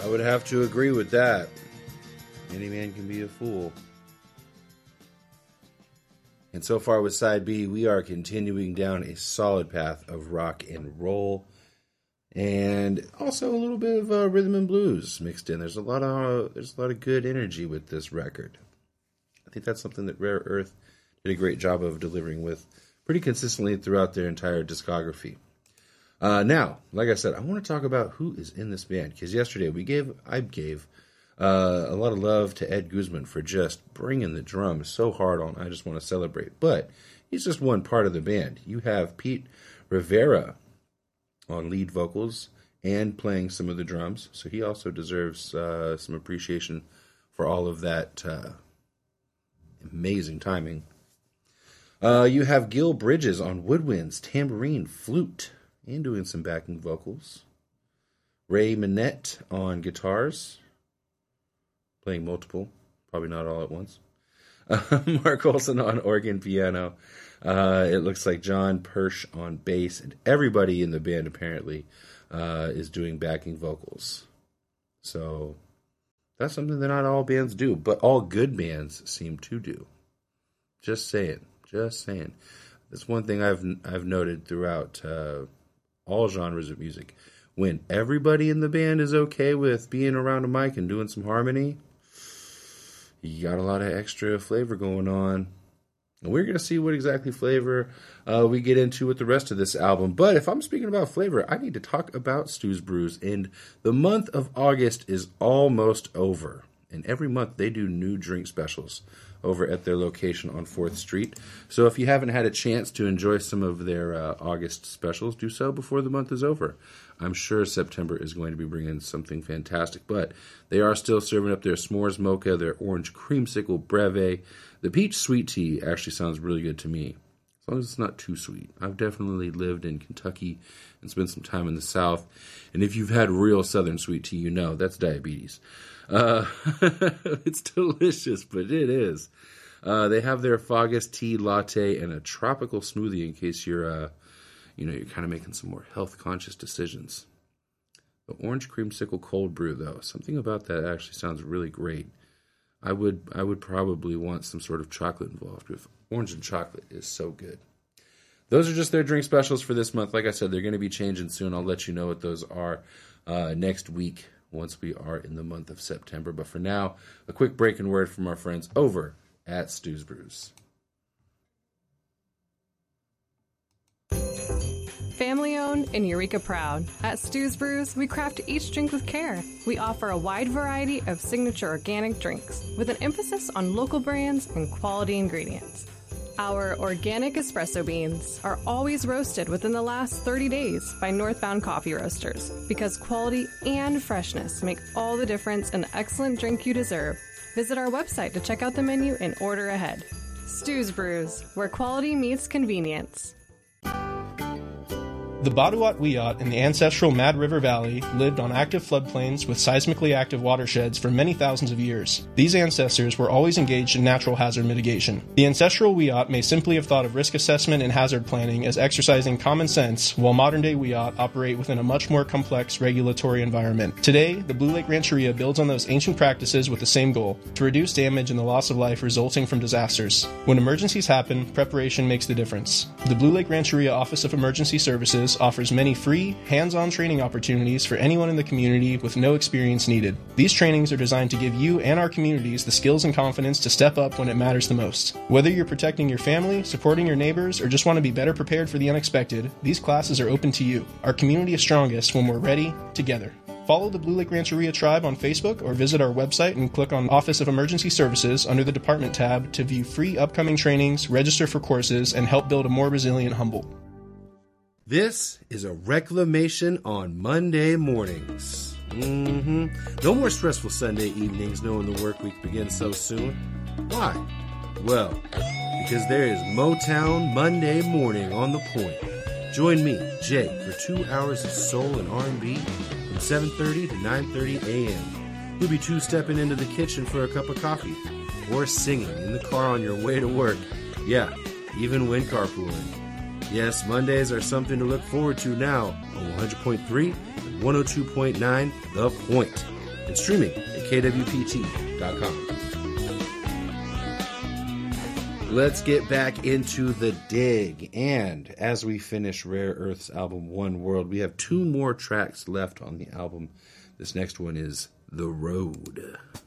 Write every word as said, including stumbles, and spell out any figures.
I would have to agree with that. Any man can be a fool. And so far with side B, we are continuing down a solid path of rock and roll. And also a little bit of uh, rhythm and blues mixed in. There's a lot of uh, there's a lot of good energy with this record. I think that's something that Rare Earth did a great job of delivering with pretty consistently throughout their entire discography. Uh, now, like I said, I want to talk about who is in this band, because yesterday we gave I gave uh, a lot of love to Ed Guzman for just bringing the drums so hard on I Just Want to Celebrate, but he's just one part of the band. You have Pete Rivera on lead vocals and playing some of the drums, so he also deserves uh, some appreciation for all of that uh, amazing timing. Uh, you have Gil Bridges on woodwinds, tambourine, flute, and doing some backing vocals. Ray Minette on guitars, playing multiple, probably not all at once. Uh, Mark Olson on organ, piano. Uh, it looks like John Persh on bass, and everybody in the band apparently uh, is doing backing vocals. So that's something that not all bands do, but all good bands seem to do. Just saying, just saying. That's one thing I've I've noted throughout uh, all genres of music. When everybody in the band is okay with being around a mic and doing some harmony, you got a lot of extra flavor going on. And we're going to see what exactly flavor uh, we get into with the rest of this album. But if I'm speaking about flavor, I need to talk about Stu's Brews. And the month of August is almost over. And every month they do new drink specials over at their location on fourth Street. So if you haven't had a chance to enjoy some of their uh, August specials, do so before the month is over. I'm sure September is going to be bringing something fantastic, but they are still serving up their s'mores mocha, their orange creamsicle breve. The peach sweet tea actually sounds really good to me, as long as it's not too sweet. I've definitely lived in Kentucky and spent some time in the South, and if you've had real Southern sweet tea, you know that's diabetes. Uh, it's delicious, but it is. Uh, they have their Fagus tea latte and a tropical smoothie in case you're, uh, you know, you're kind of making some more health-conscious decisions. The orange creamsicle cold brew, though, something about that actually sounds really great. I would, I would probably want some sort of chocolate involved. With orange and chocolate is so good. Those are just their drink specials for this month. Like I said, they're going to be changing soon. I'll let you know what those are uh, next week, once we are in the month of September. But for now, a quick break and word from our friends over at Stu's Brews. Family owned and Eureka proud. At Stu's Brews, we craft each drink with care. We offer a wide variety of signature organic drinks with an emphasis on local brands and quality ingredients. Our organic espresso beans are always roasted within the last thirty days by Northbound Coffee Roasters, because quality and freshness make all the difference in the excellent drink you deserve. Visit our website to check out the menu and order ahead. Stu's Brews, where quality meets convenience. The Baduat Wiyot in the ancestral Mad River Valley lived on active floodplains with seismically active watersheds for many thousands of years. These ancestors were always engaged in natural hazard mitigation. The ancestral Wiyot may simply have thought of risk assessment and hazard planning as exercising common sense, while modern-day Wiyot operate within a much more complex regulatory environment. Today, the Blue Lake Rancheria builds on those ancient practices with the same goal: to reduce damage and the loss of life resulting from disasters. When emergencies happen, preparation makes the difference. The Blue Lake Rancheria Office of Emergency Services offers many free, hands-on training opportunities for anyone in the community with no experience needed. These trainings are designed to give you and our communities the skills and confidence to step up when it matters the most. Whether you're protecting your family, supporting your neighbors, or just want to be better prepared for the unexpected, these classes are open to you. Our community is strongest when we're ready, together. Follow the Blue Lake Rancheria Tribe on Facebook or visit our website and click on Office of Emergency Services under the Department tab to view free upcoming trainings, register for courses, and help build a more resilient Humboldt. This is a reclamation on Monday mornings. Mm-hmm. No more stressful Sunday evenings knowing the work week begins so soon. Why? Well, because there is Motown Monday morning on the point. Join me, Jay, for two hours of soul and R and B from seven thirty to nine thirty a.m. We'll be two-stepping into the kitchen for a cup of coffee, or singing in the car on your way to work. Yeah, even when carpooling. Yes, Mondays are something to look forward to now on one hundred point three and one oh two point nine The Point. and streaming at k w p t dot com. Let's get back into the dig. And as we finish Rare Earth's album One World, we have two more tracks left on the album. This next one is The Road.